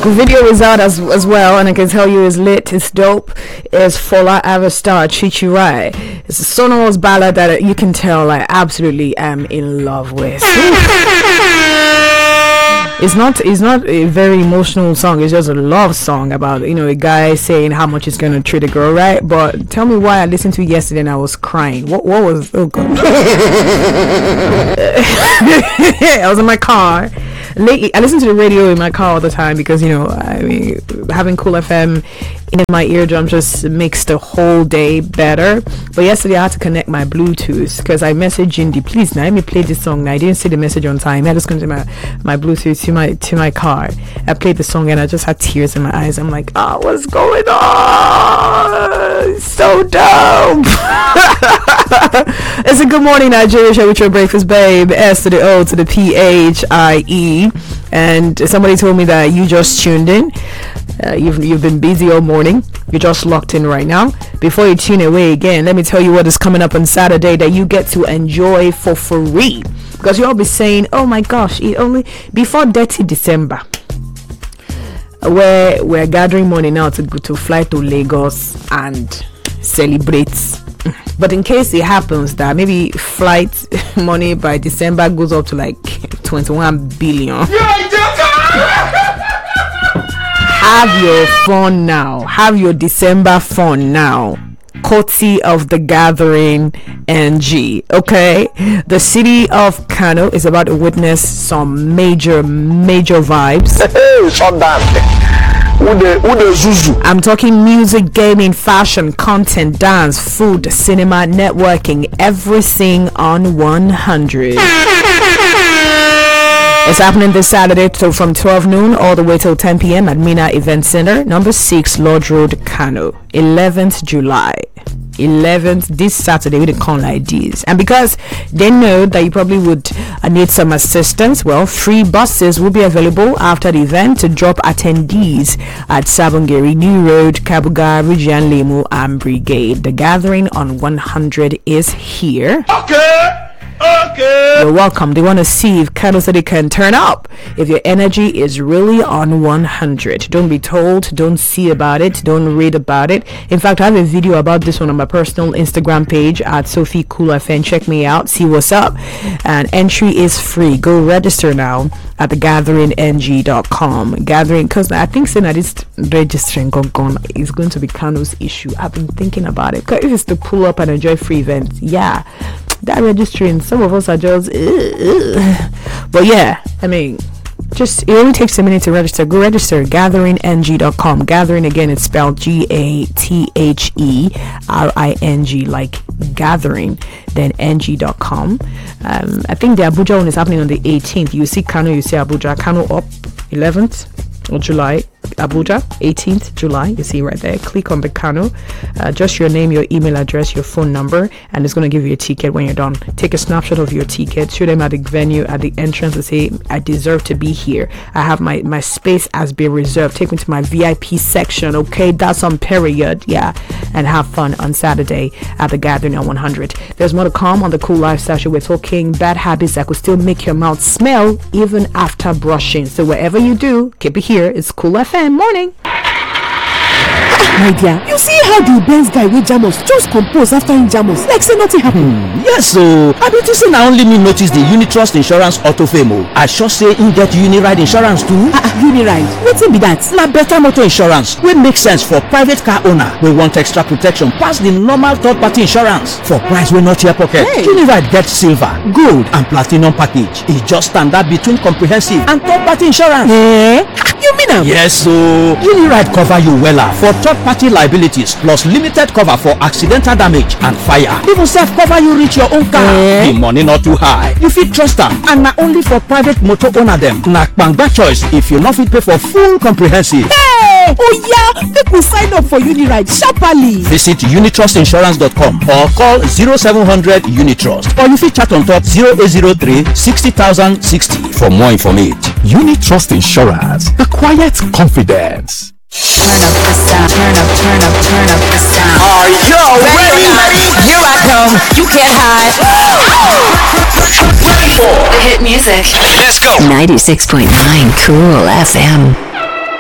The video is out as well, and I can tell you it's lit, it's dope. It's Fola Avastar, Treat You Right. It's a sonorous ballad that you can tell I absolutely am in love with. It's not a very emotional song. It's just a love song about, a guy saying how much he's gonna treat a girl right. But tell me why I listened to it yesterday and I was crying. What was? Oh god! I was in my car. Lately, I listen to the radio in my car all the time because having Cool FM in my eardrum just makes the whole day better. But yesterday I had to connect my Bluetooth because I messaged Jindy, please now let me play this song. Now I didn't see the message on time. I just connected my Bluetooth to my car. I played the song and I just had tears in my eyes. I'm like, what's going on? So dope. It's a Good Morning Nigeria show with your breakfast babe, S to the O to the PHIE. And somebody told me that you just tuned in. You've been busy all morning. You're just locked in right now. Before you tune away again, let me tell you what is coming up on Saturday that you get to enjoy for free. Because you'll be saying, oh my gosh, it only before 30 December. Where we're gathering money now to fly to Lagos and celebrate. But in case it happens that maybe flight money by December goes up to like 21 billion. Have your fun now. Have your December fun now. Courtesy of The Gathering NG. Okay, the city of Kano is about to witness some major vibes. I'm talking music, gaming, fashion, content, dance, food, cinema, networking, everything on 100. It's happening this Saturday from 12 noon all the way till 10 p.m. at Mina Event Center, number 6 Lodge Road, Kano. 11th July. 11th, this Saturday. We didn't call like this. And because they know that you probably would need some assistance, well, free buses will be available after the event to drop attendees at Sabongeri, New Road, Kabuga, Rijan Lemu, and Brigade. The Gathering on 100 is here. Okay. You're welcome. They want to see if Kano City can turn up. If your energy is really on 100. Don't be told. Don't see about it. Don't read about it. In fact, I have a video about this one on my personal Instagram page at Sophie Cool FM. Check me out. See what's up. And entry is free. Go register now at thegatheringng.com. Gathering, because I think saying that this registering is going to be Kano's issue. I've been thinking about it. Because if it's to pull up and enjoy free events, yeah, that registering, some of us are just but yeah, I mean, just it only takes a minute to register. Go register. Gatheringng.com. Gathering, again, it's spelled GATHERING, like gathering, then ng.com. I think the Abuja one is happening on the 18th. You see Kano, you see Abuja. Kano up 11th of July, Abuja 18th July. You see right there. Click on the Kano, just your name, your email address, your phone number, and it's going to give you a ticket. When you're done, take a snapshot of your ticket, show them at the venue, at the entrance, and say, I deserve to be here. I have my space has been reserved. Take me to my VIP section. Okay, that's on period. Yeah, and have fun on Saturday at the Gathering on 100. There's more to come on the Cool Lifestyle Show. We're talking bad habits that could still make your mouth smell even after brushing. So wherever you do, keep it here. It's Cool FM morning. My dear, you see how the Benz guy with Jamos just compose after in Jamos like say nothing happened. Yes, so I be to say now only me notice the Unitrust Insurance Auto Famo. I sure say in get Uniride Insurance too. Uniride, wetin be that? Na better motor insurance wey make sense for private car owner wey want extra protection pass the normal third-party insurance for price wey not your pocket. Hey. Uniride get silver, gold and platinum package. E just standard between comprehensive and third-party insurance. You mean am? Yes, so Uniride cover you wella for third-party liabilities plus limited cover for accidental damage and fire. Even self cover you reach your own car. The money not too high. You fit trust am, and na only for private motor owner dem. Na kpangba choice if you no fit pay for full comprehensive. Hey! Oh yeah, make we sign up for Uniride sharply. Visit unitrustinsurance.com or call 0700 Unitrust, or you fit chat on top 0803 60060 for more information. Unitrust Insurance, the quiet confidence. Turn up the sound, turn up the sound. Are you ready? Here I come, you can't hide. Ready for the hit music. Let's go. 96.9 Cool FM.